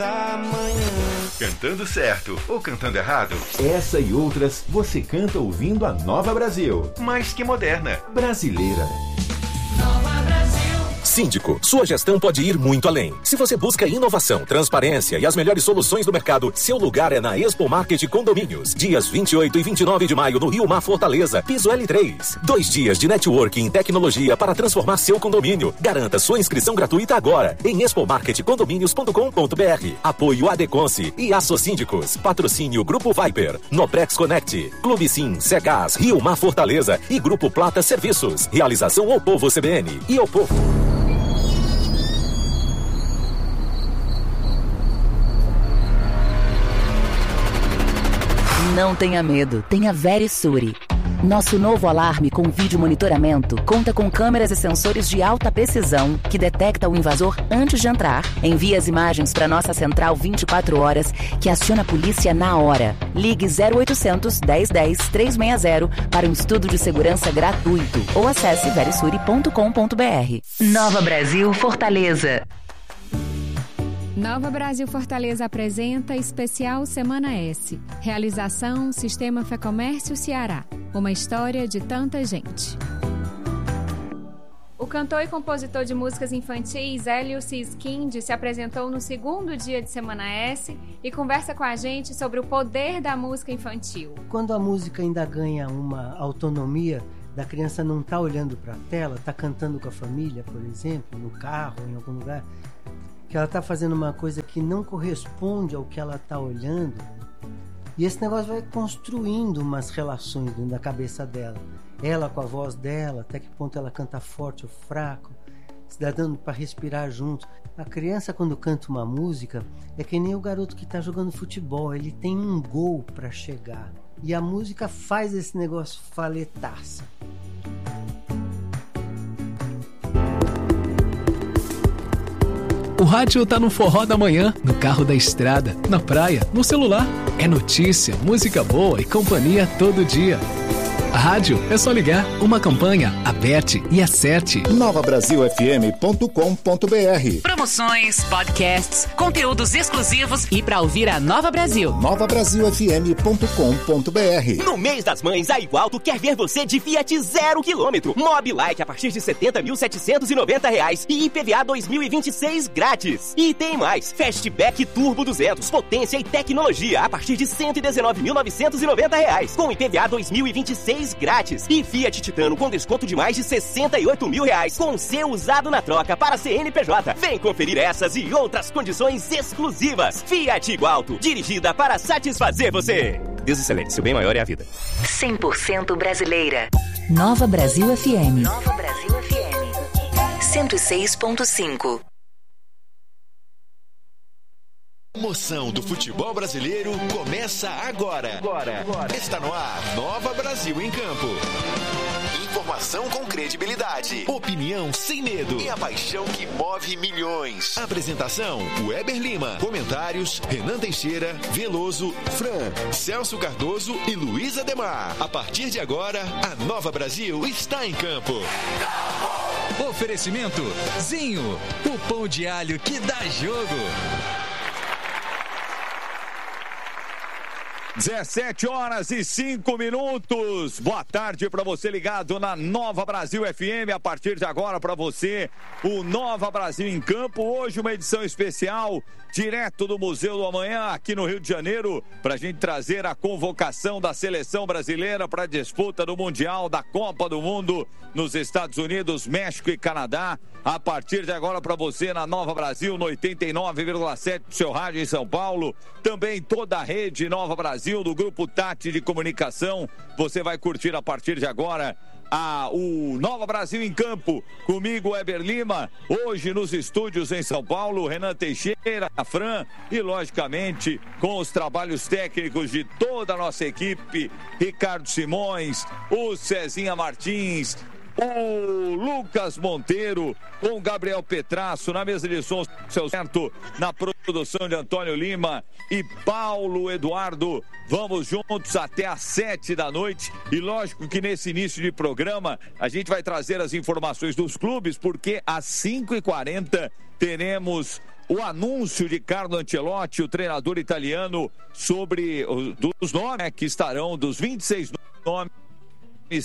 da manhã. Cantando certo ou cantando errado? Essa e outras você canta ouvindo a Nova Brasil. Mais que moderna. Brasileira. Síndico, sua gestão pode ir muito além. Se você busca inovação, transparência e as melhores soluções do mercado, seu lugar é na Expo Market Condomínios. Dias 28 e 29 de maio no Rio Mar Fortaleza, piso L3. 2 dias de networking e tecnologia para transformar seu condomínio. Garanta sua inscrição gratuita agora em expomarketcondomínios.com.br. Apoio Adeconce e Assosíndicos. Patrocínio Grupo Viper, Noprex Connect, Clube Sim, Cegás, Rio Mar Fortaleza e Grupo Plata Serviços. Realização O Povo CBN e O Povo. Não tenha medo, tenha Verisure. Nosso novo alarme com vídeo monitoramento conta com câmeras e sensores de alta precisão que detecta o invasor antes de entrar. Envia as imagens para nossa central 24 horas que aciona a polícia na hora. Ligue 0800 1010 360 para um estudo de segurança gratuito ou acesse verisure.com.br. Nova Brasil Fortaleza. Nova Brasil Fortaleza apresenta Especial Semana S. Realização Sistema Fé Comércio Ceará. Uma história de tanta gente. O cantor e compositor de músicas infantis Hélio Siskind se apresentou no segundo dia de Semana S e conversa com a gente sobre o poder da música infantil. Quando a música ainda ganha uma autonomia, da criança não estar olhando para a tela, está cantando com a família, por exemplo, no carro, em algum lugar, que ela está fazendo uma coisa que não corresponde ao que ela está olhando, e esse negócio vai construindo umas relações dentro da cabeça dela. Ela com a voz dela, até que ponto ela canta forte ou fraco, se dá dando para respirar junto. A criança, quando canta uma música, é que nem o garoto que está jogando futebol, ele tem um gol para chegar, e a música faz esse negócio faletaça. O rádio tá no forró da manhã, no carro da estrada, na praia, no celular. É notícia, música boa e companhia todo dia. A rádio é só ligar. Uma campanha, aperte e acerte. NovaBrasilFM.com.br. Promoções, podcasts, conteúdos exclusivos e para ouvir a Nova Brasil. NovaBrasilFM.com.br. No mês das mães, a Igualto quer ver você de Fiat 0 km. Mobilike a partir de R$ 70.790 e IPVA 2026 grátis. E tem mais, Fastback Turbo 200, potência e tecnologia a partir de R$ 119.990 com IPVA 2026 grátis. E Fiat Titano com desconto de mais de R$ 68.000 com seu usado na troca para CNPJ. Vem conferir essas e outras condições exclusivas. Fiat Igualto, dirigida para satisfazer você. Deus excelente, seu bem maior é a vida. 100% brasileira. Nova Brasil FM. Nova Brasil FM. 106.5. A emoção do futebol brasileiro começa agora. Está no ar, Nova Brasil em Campo. Informação com credibilidade, opinião sem medo e a paixão que move milhões. Apresentação, Weber Lima. Comentários, Renan Teixeira, Veloso, Fran, Celso Cardoso e Luiz Ademar. A partir de agora, a Nova Brasil está em campo. Oferecimento, Zinho, o pão de alho que dá jogo. 17h05. Boa tarde para você ligado na Nova Brasil FM. A partir de agora para você, o Nova Brasil em Campo. Hoje uma edição especial direto do Museu do Amanhã aqui no Rio de Janeiro, para a gente trazer a convocação da seleção brasileira para a disputa do Mundial, da Copa do Mundo nos Estados Unidos, México e Canadá. A partir de agora para você na Nova Brasil, no 89,7 do seu rádio em São Paulo. Também toda a rede Nova Brasil do Grupo Tati de Comunicação. Você vai curtir a partir de agora o Nova Brasil em Campo. Comigo, Weber Lima. Hoje nos estúdios em São Paulo, Renan Teixeira, a Fran e, logicamente, com os trabalhos técnicos de toda a nossa equipe, Ricardo Simões, o Cezinha Martins, o Lucas Monteiro, com o Gabriel Petrasso, na mesa de som, seu certo, na produção de Antônio Lima e Paulo Eduardo. Vamos juntos até às 7 da noite e lógico que nesse início de programa a gente vai trazer as informações dos clubes, porque às 5h40 teremos o anúncio de Carlo Ancelotti, o treinador italiano, sobre dos nomes, né, que estarão, dos 26 nomes que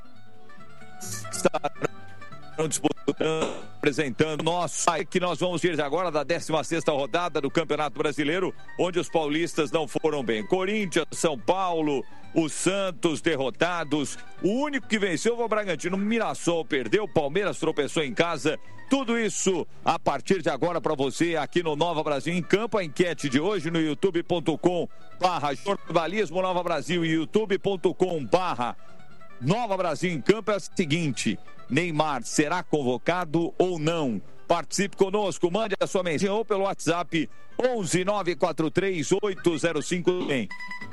estarão disputando, apresentando nosso, que nós vamos ver agora da 16ª rodada do Campeonato Brasileiro, onde os paulistas não foram bem. Corinthians, São Paulo, o Santos derrotados, o único que venceu foi o Bragantino, Mirassol perdeu, Palmeiras tropeçou em casa. Tudo isso a partir de agora para você aqui no Nova Brasil em Campo. A enquete de hoje no youtube.com/jornalismo Nova Brasil e youtube.com/Nova Brasil em Campo é a seguinte: Neymar será convocado ou não? Participe conosco, mande a sua mensagem ou pelo WhatsApp 11-943-805-100.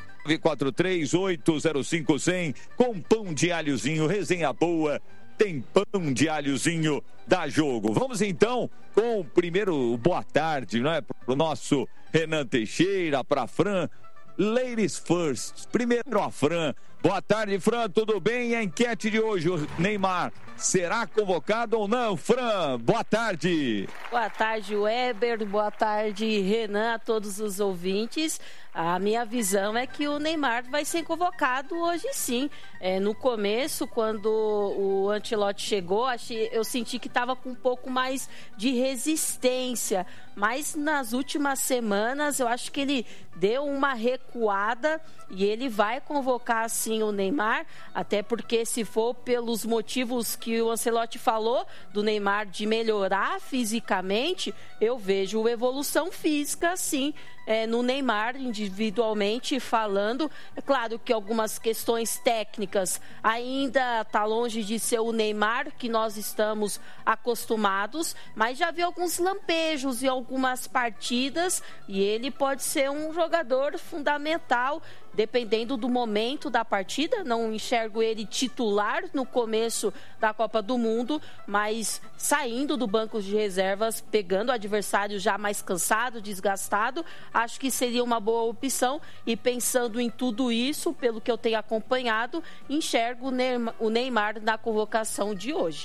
943-805-100, com pão de alhozinho, resenha boa, tem pão de alhozinho, dá jogo. Vamos então com o primeiro boa tarde, não é? Para o nosso Renan Teixeira, para a Fran. Ladies first, primeiro a Fran. Boa tarde, Fran, tudo bem? E a enquete de hoje, o Neymar será convocado ou não? Fran, boa tarde. Boa tarde, Weber, boa tarde, Renan, a todos os ouvintes. A minha visão é que o Neymar vai ser convocado hoje sim. No começo, quando o Ancelotti chegou, eu senti que estava com um pouco mais de resistência. Mas nas últimas semanas, eu acho que ele deu uma recuada e ele vai convocar sim o Neymar, até porque se for pelos motivos que o Ancelotti falou do Neymar de melhorar fisicamente, eu vejo evolução física sim. No Neymar, individualmente falando. É claro que algumas questões técnicas ainda está longe de ser o Neymar que nós estamos acostumados, mas já vi alguns lampejos em algumas partidas e ele pode ser um jogador fundamental, dependendo do momento da partida. Não enxergo ele titular no começo da Copa do Mundo, mas saindo do banco de reservas, pegando o adversário já mais cansado, desgastado, acho que seria uma boa opção. E pensando em tudo isso, pelo que eu tenho acompanhado, enxergo o Neymar na convocação de hoje.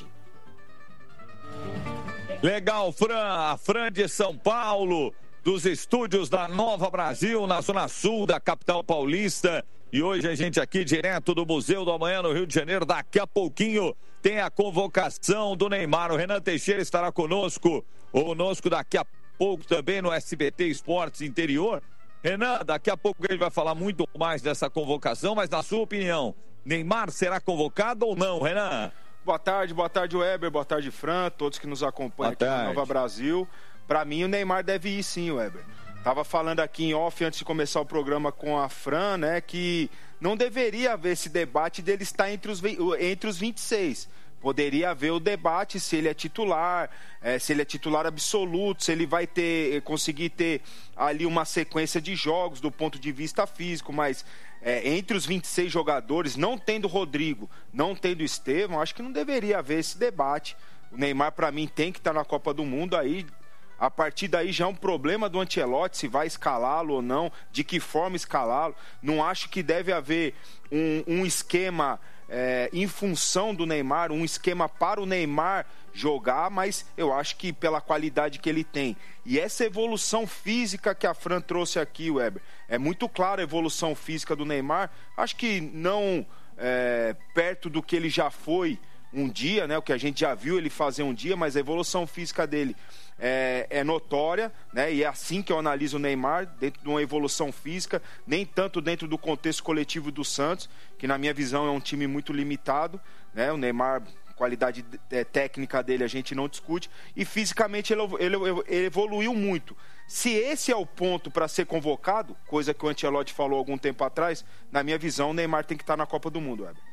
Legal, Fran. A Fran de São Paulo, dos estúdios da Nova Brasil, na zona sul da capital paulista. E hoje a gente aqui direto do Museu do Amanhã no Rio de Janeiro. Daqui a pouquinho tem a convocação do Neymar. O Renan Teixeira estará conosco daqui a pouco também no SBT Esportes Interior. Renan, daqui a pouco ele vai falar muito mais dessa convocação, mas na sua opinião, Neymar será convocado ou não, Renan? Boa tarde, Weber, boa tarde, Fran, todos que nos acompanham aqui no Nova Brasil. Para mim, o Neymar deve ir sim, Weber. Tava falando aqui em off, antes de começar o programa com a Fran, né, que não deveria haver esse debate dele estar entre os 26. Poderia haver o debate se ele é titular, se ele é titular absoluto, se ele vai conseguir ter ali uma sequência de jogos do ponto de vista físico, mas entre os 26 jogadores, não tendo Rodrigo, não tendo Estevão, acho que não deveria haver esse debate. O Neymar, para mim, tem que estar na Copa do Mundo. Aí, a partir daí já é um problema do Ancelotti, se vai escalá-lo ou não, de que forma escalá-lo. Não acho que deve haver um esquema em função do Neymar, um esquema para o Neymar jogar, mas eu acho que pela qualidade que ele tem. E essa evolução física que a Fran trouxe aqui, Weber, é muito clara a evolução física do Neymar. Acho que não perto do que ele já foi um dia, né? O que a gente já viu ele fazer um dia, mas a evolução física dele é notória, né? E é assim que eu analiso o Neymar, dentro de uma evolução física, nem tanto dentro do contexto coletivo do Santos, que na minha visão é um time muito limitado, né? O Neymar, qualidade técnica dele a gente não discute, e fisicamente ele evoluiu muito. Se esse é o ponto para ser convocado, coisa que o Ancelotti falou algum tempo atrás, na minha visão o Neymar tem que estar na Copa do Mundo, Weber.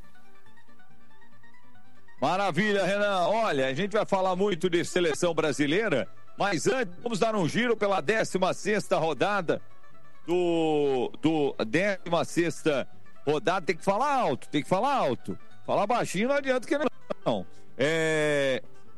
Maravilha, Renan. Olha, a gente vai falar muito de seleção brasileira, mas antes vamos dar um giro pela 16ª rodada do 16ª rodada. Tem que falar alto. Falar baixinho não adianta que não. É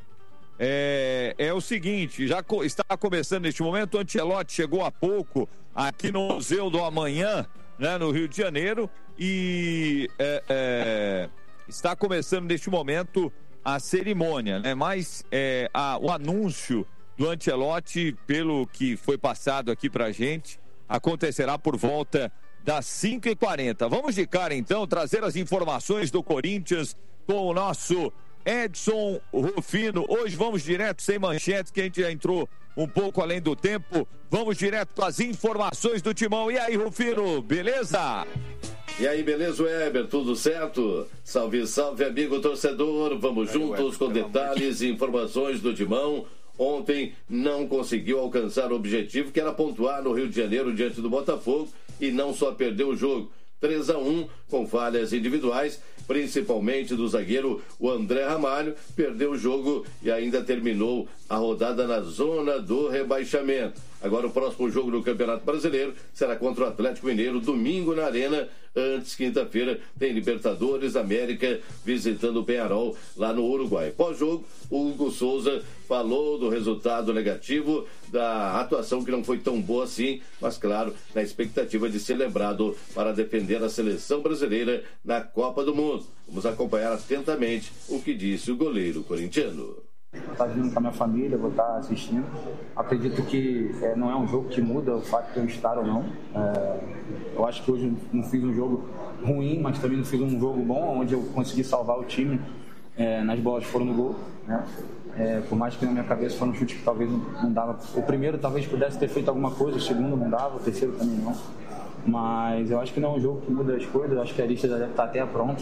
o seguinte, já está começando neste momento. O Ancelotti chegou há pouco aqui no Museu do Amanhã, né, no Rio de Janeiro, e está começando neste momento a cerimônia, né? Mas o anúncio do Ancelotti, pelo que foi passado aqui pra gente, acontecerá por volta das 5h40. Vamos de cara, então, trazer as informações do Corinthians com o nosso Edson Rufino. Hoje vamos direto, sem manchetes, que a gente já entrou um pouco além do tempo. Vamos direto com as informações do Timão. E aí, Rufino, beleza? E aí, beleza, Weber? Tudo certo? Salve, salve, amigo torcedor. Vamos juntos com detalhes e informações do Timão. Ontem não conseguiu alcançar o objetivo, que era pontuar no Rio de Janeiro diante do Botafogo, e não só perdeu o jogo. 3-1, com falhas individuais, principalmente do zagueiro o André Ramalho, perdeu o jogo e ainda terminou a rodada na zona do rebaixamento. Agora o próximo jogo do Campeonato Brasileiro será contra o Atlético Mineiro, domingo na Arena. Antes, quinta-feira, tem Libertadores América visitando o Peñarol lá no Uruguai. Pós-jogo, o Hugo Souza falou do resultado negativo, da atuação que não foi tão boa assim, mas claro, na expectativa de ser lembrado para defender a seleção brasileira na Copa do Mundo. Vamos acompanhar atentamente o que disse o goleiro corintiano. Vou estar vindo com a minha família, vou estar assistindo. Acredito que não é um jogo que muda o fato de eu estar ou não. Eu acho que hoje não fiz um jogo ruim, mas também não fiz um jogo bom, onde eu consegui salvar o time nas bolas que foram no gol, né? Por mais que na minha cabeça foi um chute que talvez não dava. O primeiro talvez pudesse ter feito alguma coisa, o segundo não dava, o terceiro também não. Mas eu acho que não é um jogo que muda as coisas, eu acho que a lista já deve estar até pronta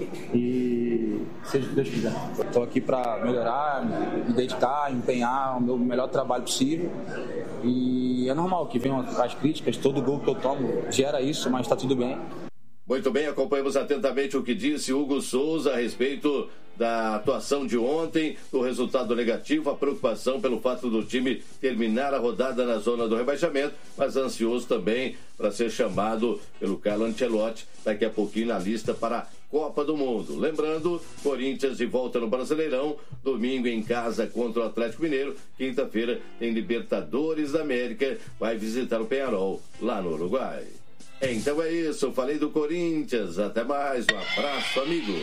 e seja o que Deus quiser. Estou aqui para melhorar, me dedicar, empenhar o meu melhor trabalho possível, e é normal que venham as críticas, todo gol que eu tomo gera isso, mas está tudo bem. Muito bem, acompanhamos atentamente o que disse Hugo Souza a respeito da atuação de ontem, do resultado negativo, a preocupação pelo fato do time terminar a rodada na zona do rebaixamento, mas ansioso também para ser chamado pelo Carlo Ancelotti daqui a pouquinho na lista para a Copa do Mundo. Lembrando, Corinthians de volta no Brasileirão, domingo em casa contra o Atlético Mineiro, quinta-feira tem Libertadores da América, vai visitar o Peñarol lá no Uruguai. Então é isso, falei do Corinthians, até mais, um abraço, amigo.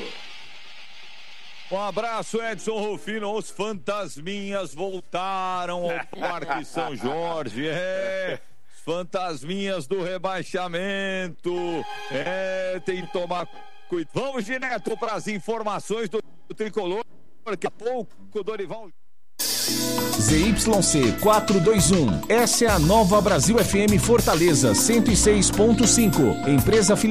Um abraço, Edson Rufino. Os fantasminhas voltaram ao Parque São Jorge. Os fantasminhas do rebaixamento. Tem que tomar cuidado. Vamos direto para as informações do Tricolor. Daqui a pouco, o Dorival. ZYC 421. Essa é a Nova Brasil FM Fortaleza 106.5. Empresa filial.